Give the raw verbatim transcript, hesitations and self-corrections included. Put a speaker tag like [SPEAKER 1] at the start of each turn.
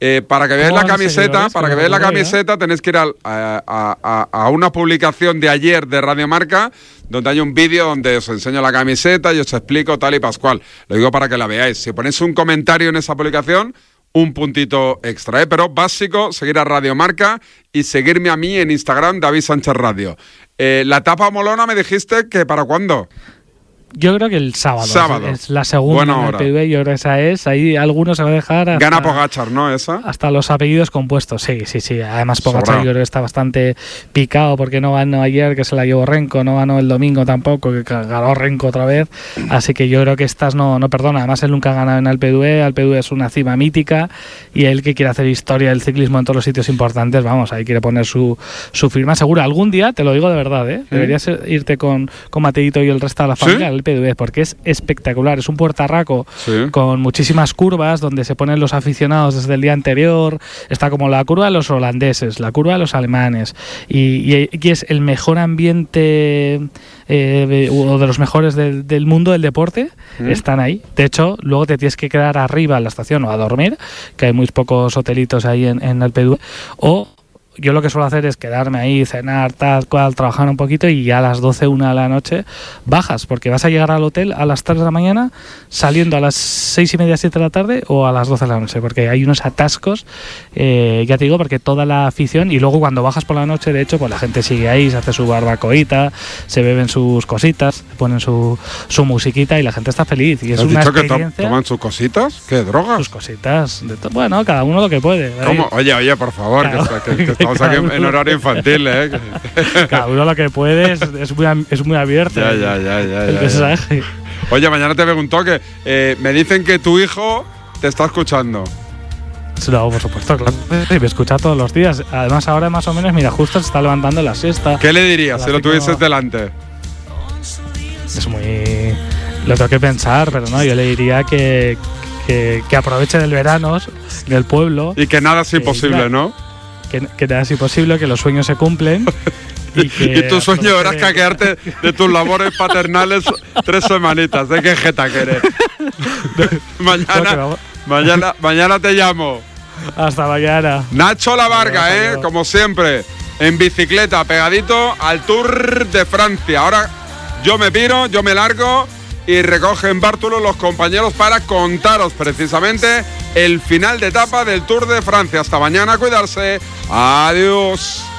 [SPEAKER 1] Eh, para que veáis la camiseta, para que veáis la camiseta, tenéis que ir a, a, a, a una publicación de ayer de Radio Marca, donde hay un vídeo donde os enseño la camiseta y os explico tal y pascual. Lo digo para que la veáis. Si ponéis un comentario en esa publicación, un puntito extra, ¿eh? Pero básico, seguir a Radio Marca y seguirme a mí en Instagram, David Sánchez Radio. Eh, la tapa molona me dijiste que ¿para cuándo?
[SPEAKER 2] Yo creo que el sábado,
[SPEAKER 1] sábado.
[SPEAKER 2] Es, es la segunda
[SPEAKER 1] Buena
[SPEAKER 2] en el
[SPEAKER 1] hora.
[SPEAKER 2] P V, yo creo que esa es, ahí algunos se va a dejar hasta,
[SPEAKER 1] Gana Pogačar, ¿no? Esa.
[SPEAKER 2] Hasta los apellidos compuestos, sí, sí, sí. Además Pogačar
[SPEAKER 1] Sobrado.
[SPEAKER 2] yo creo que está bastante picado porque no ganó ayer, que se la llevó Renko, no ganó el domingo tampoco, que ganó Renko otra vez, así que yo creo que estas no, no perdona. Además él nunca ha ganado en el P V, el P V es una cima mítica y él que quiere hacer historia del ciclismo en todos los sitios importantes, vamos, ahí quiere poner su, su firma seguro. Algún día, te lo digo de verdad, ¿eh? Deberías irte con, con Mateito y el resto de la familia al ¿Sí? P V, porque es espectacular, es un puertarraco sí. con muchísimas curvas donde se ponen los aficionados desde el día anterior, está como la curva de los holandeses, la curva de los alemanes y, y, y es el mejor ambiente eh, uno de los mejores del, del mundo del deporte, ¿Mm? Están ahí. De hecho, luego te tienes que quedar arriba en la estación o a dormir, que hay muy pocos hotelitos ahí en, en el P V, o yo lo que suelo hacer es quedarme ahí, cenar, tal cual, trabajar un poquito y ya a las doce, una de la noche bajas, porque vas a llegar al hotel a las tres de la mañana, saliendo a las seis y media, siete de la tarde o a las doce de la noche, porque hay unos atascos, eh, ya te digo, porque toda la afición, y luego cuando bajas por la noche, de hecho, pues la gente sigue ahí, se hace su barbacoita, se beben sus cositas, ponen su, su musiquita y la gente está feliz. Y es
[SPEAKER 1] ¿Has
[SPEAKER 2] una
[SPEAKER 1] dicho
[SPEAKER 2] experiencia,
[SPEAKER 1] que to- toman sus cositas? ¿Qué drogas?
[SPEAKER 2] Sus cositas. De to- bueno, cada uno lo que puede.
[SPEAKER 1] ¿Cómo? Oye, oye, por favor,
[SPEAKER 2] Claro.
[SPEAKER 1] que, que, que estamos aquí en, en horario infantil, ¿eh?
[SPEAKER 2] Cada uno lo que puede, es, es, muy, es muy abierto.
[SPEAKER 1] Ya, ya, ya, ya,
[SPEAKER 2] el
[SPEAKER 1] ya,
[SPEAKER 2] mensaje.
[SPEAKER 1] Oye, mañana te pregunto que eh, me dicen que tu hijo te está escuchando.
[SPEAKER 2] No, por supuesto, claro. Sí, me escucha todos los días. Además, ahora más o menos, mira, justo se está levantando la siesta.
[SPEAKER 1] ¿Qué le dirías si lo tuvieses delante?
[SPEAKER 2] Es muy... Lo tengo que pensar, pero no, yo le diría que, que, que aproveche del verano en el pueblo.
[SPEAKER 1] Y que nada es imposible,
[SPEAKER 2] ya,
[SPEAKER 1] ¿no?
[SPEAKER 2] Que, que nada es imposible, que los sueños se cumplen. Y, que
[SPEAKER 1] y tu sueño era caquearte de tus labores paternales tres semanitas. ¿De qué jeta que eres? mañana,
[SPEAKER 2] no,
[SPEAKER 1] mañana, mañana te llamo.
[SPEAKER 2] Hasta mañana.
[SPEAKER 1] Nacho Lavarga, ¿eh? Luego. Como siempre, en bicicleta, pegadito al Tour de Francia. Ahora yo me piro, yo me largo y recogen Bártulo los compañeros para contaros precisamente el final de etapa del Tour de Francia. Hasta mañana, cuidarse. Adiós.